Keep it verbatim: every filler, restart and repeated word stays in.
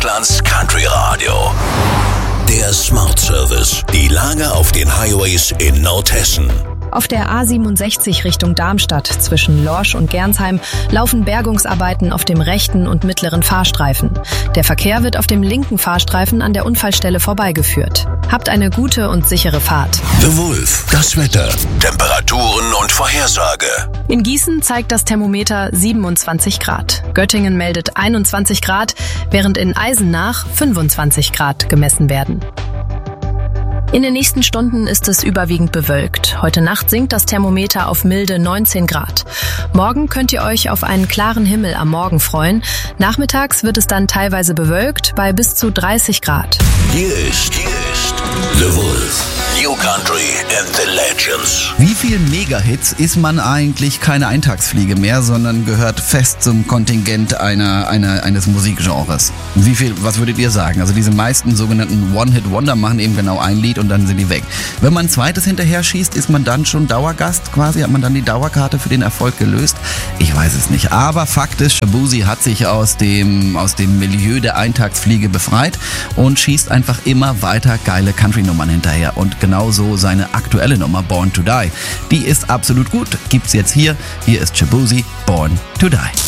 Deutschlands Country Radio. Der Smart Service. Die Lage auf den Highways in Nordhessen. Auf der A siebenundsechzig Richtung Darmstadt zwischen Lorsch und Gernsheim laufen Bergungsarbeiten auf dem rechten und mittleren Fahrstreifen. Der Verkehr wird auf dem linken Fahrstreifen an der Unfallstelle vorbeigeführt. Habt eine gute und sichere Fahrt. The Wolf. Das Wetter, Temperaturen und Vorhersage. In Gießen zeigt das Thermometer siebenundzwanzig Grad. Göttingen meldet einundzwanzig Grad, während in Eisenach fünfundzwanzig Grad gemessen werden. In den nächsten Stunden ist es überwiegend bewölkt. Heute Nacht sinkt das Thermometer auf milde neunzehn Grad. Morgen könnt ihr euch auf einen klaren Himmel am Morgen freuen. Nachmittags wird es dann teilweise bewölkt bei bis zu dreißig Grad. Hier ist, hier ist The Wolf. New Country and the Legends. Wie viel Mega-Hits ist man eigentlich keine Eintagsfliege mehr, sondern gehört fest zum Kontingent einer, einer, eines Musikgenres? Wie viel, was würdet ihr sagen? Also diese meisten sogenannten One-Hit-Wonder machen eben genau ein Lied und dann sind die weg. Wenn man ein zweites hinterher schießt, ist man dann schon Dauergast quasi? Hat man dann die Dauerkarte für den Erfolg gelöst? Ich weiß es nicht. Aber Fakt ist, Shaboozey hat sich aus dem, aus dem Milieu der Eintagsfliege befreit und schießt einfach immer weiter geile Country-Nummern hinterher. Und genauso seine aktuelle Nummer, Born to Die. Die ist absolut gut. Gibt's jetzt hier. Hier ist Shaboozey, Born to Die.